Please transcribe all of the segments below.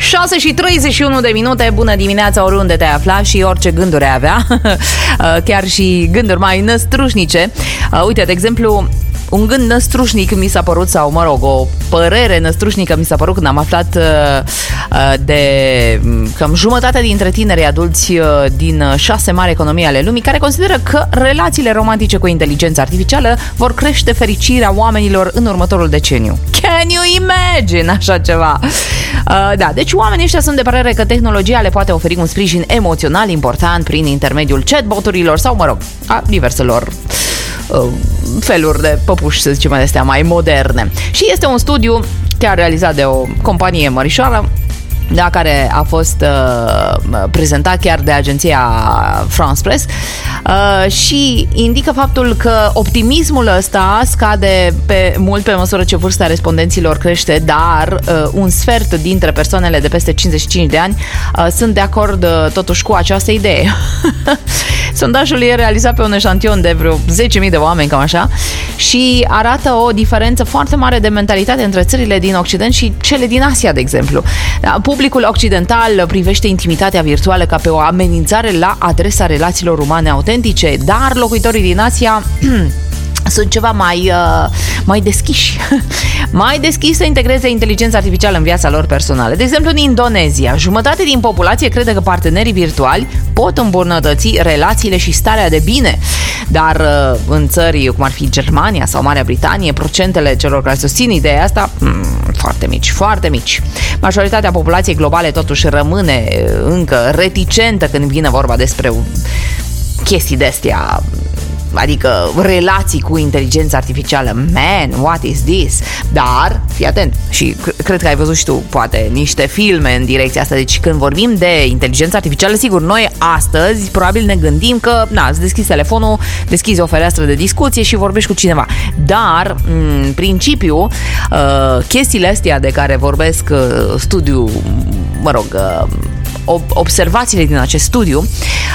6:31, bună dimineața oriunde te afla și orice gânduri ai avea, chiar și gânduri mai năstrușnice. Uite, de exemplu, un gând năstrușnic mi s-a părut, sau mă rog, o părere năstrușnică mi s-a părut când am aflat de cam jumătate dintre tinerii adulți din 6 mari economii ale lumii care consideră că relațiile romantice cu inteligența artificială vor crește fericirea oamenilor în următorul deceniu. Can you imagine așa ceva? Da, deci oamenii ăștia sunt de părere că tehnologia le poate oferi un sprijin emoțional important prin intermediul chatboturilor sau, mă rog, a diverselor feluri de păpuși, să zicem, astea mai moderne. Și este un studiu chiar realizat de o companie mărișoară, da, care a fost prezentat chiar de agenția France Press și indică faptul că optimismul ăsta scade mult pe măsură ce vârsta respondenților crește, dar un sfert dintre persoanele de peste 55 de ani sunt de acord totuși cu această idee. Sondajul e realizat pe un eșantion de vreo 10.000 de oameni, cam așa, și arată o diferență foarte mare de mentalitate între țările din Occident și cele din Asia, de exemplu. Publicul occidental privește intimitatea virtuală ca pe o amenințare la adresa relațiilor umane autentice, dar locuitorii din Asia sunt ceva mai deschiși. Mai deschiși să integreze inteligența artificială în viața lor personală. De exemplu, în Indonezia, jumătate din populație crede că partenerii virtuali pot îmbunătăți relațiile și starea de bine. Dar în țări cum ar fi Germania sau Marea Britanie, procentele celor care susțin ideea asta foarte mici, foarte mici. Majoritatea populației globale totuși rămâne încă reticentă când vine vorba despre chestii de-astea, adică relații cu inteligența artificială. Man, what is this? Dar, fii atent, și cred că ai văzut și tu, poate, niște filme în direcția asta. Deci când vorbim de inteligență artificială, sigur, noi astăzi probabil ne gândim că, îți deschizi telefonul, deschizi o fereastră de discuție și vorbești cu cineva. Dar, în principiu, chestiile astea de care vorbesc studiu, mă rog, observațiile din acest studiu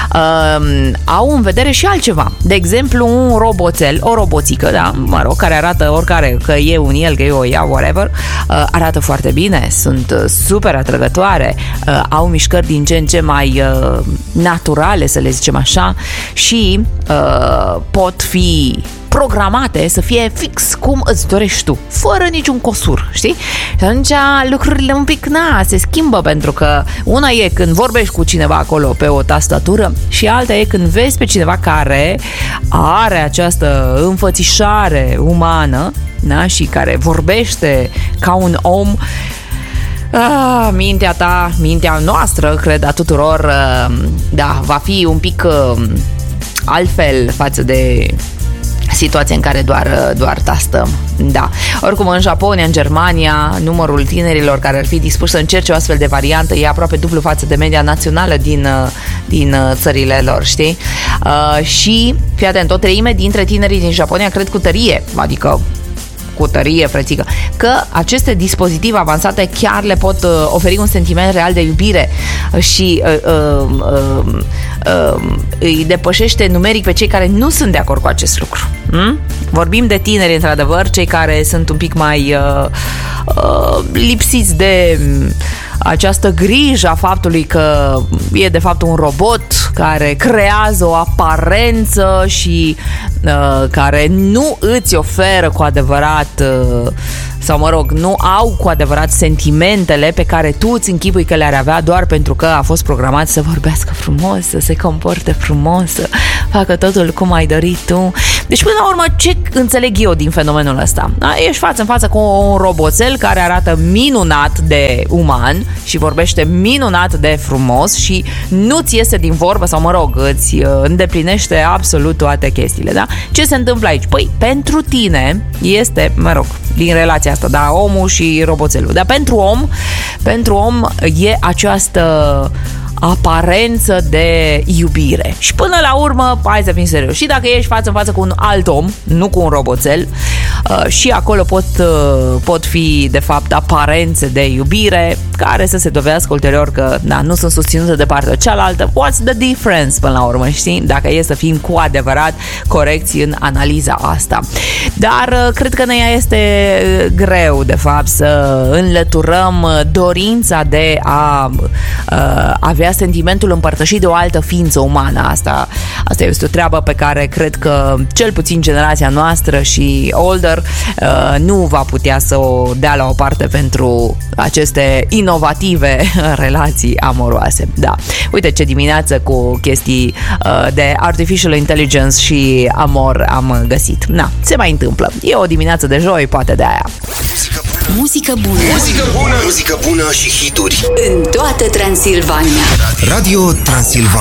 au în vedere și altceva. De exemplu, un roboțel, o roboțică, da, mă rog, care arată oricare, că e un el, că e o ea, whatever, arată foarte bine, sunt super atrăgătoare, au mișcări din ce în ce mai naturale, să le zicem așa, și pot fi programate să fie fix cum îți dorești tu, fără niciun cosur, știi? Și atunci lucrurile un pic, se schimbă, pentru că una e când vorbești cu cineva acolo pe o tastatură și alta e când vezi pe cineva care are această înfățișare umană, da? Și care vorbește ca un om. Mintea ta, mintea noastră, cred, a tuturor, da, va fi un pic altfel față de situație în care doar tastăm. Da. Oricum, în Japonia, în Germania, numărul tinerilor care ar fi dispuși să încerce o astfel de variantă e aproape dublu față de media națională din țările lor, știi? Și, fii atent, o treime dintre tinerii din Japonia cred cu tărie, adică cu tărie, frățică, că aceste dispozitive avansate chiar le pot oferi un sentiment real de iubire și îi depășește numeric pe cei care nu sunt de acord cu acest lucru. Vorbim de tineri, într-adevăr, cei care sunt un pic mai lipsiți de această grijă a faptului că e de fapt un robot care creează o aparență și care nu îți oferă cu adevărat sau, mă rog, nu au cu adevărat sentimentele pe care tu îți închipui că le-ar avea doar pentru că a fost programat să vorbească frumos, să se comporte frumos, să facă totul cum ai dorit tu. Deci, până la urmă, ce înțeleg eu din fenomenul ăsta? Da? Ești față în față cu un roboțel care arată minunat de uman și vorbește minunat de frumos și nu-ți iese din vorbă sau, mă rog, îți îndeplinește absolut toate chestiile, da? Ce se întâmplă aici? Păi, pentru tine este, mă rog, din relația asta, da, omul și roboțelul. Dar pentru om e această aparență de iubire. Și până la urmă, hai să fim serioși, și dacă ești față în față cu un alt om, nu cu un roboțel, și acolo pot fi de fapt aparențe de iubire care să se dovedească ulterior că nu sunt susținute de partea cealaltă. What's the difference până la urmă, știi? Dacă e să fim cu adevărat corecți în analiza asta. Dar cred că ne este greu de fapt să înlăturăm dorința de a avea sentimentul împărtășit de o altă ființă umană. Asta este o treabă pe care cred că cel puțin generația noastră și older nu va putea să o dea la o parte pentru aceste inovative relații amoroase. Da. Uite ce dimineață cu chestii de artificial intelligence și amor am găsit. Se mai întâmplă. E o dimineață de joi, poate de aia. Muzică bună. Muzică bună. Muzică bună și hituri în toată Transilvania. Radio Transilvania.